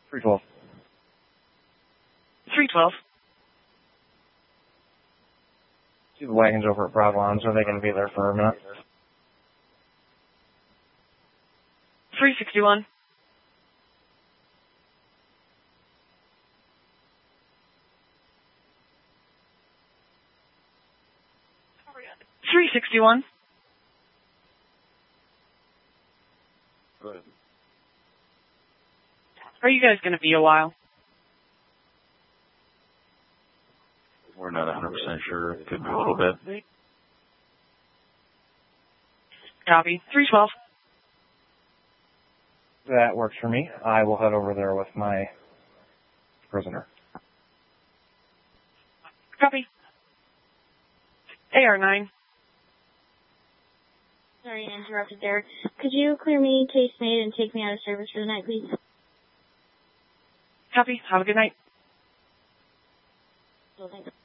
312. 312. See the wagons over at Bravo Arms. Are they going to be there for a minute? 361. 361. Go ahead. Are you guys going to be a while? We're not 100% sure. It could be a little bit. Copy. 312. That works for me. I will head over there with my prisoner. Copy. AR9. Sorry I interrupted there. Could you clear me, case made, and take me out of service for the night, please? Copy. Have a good night. Well, thanks.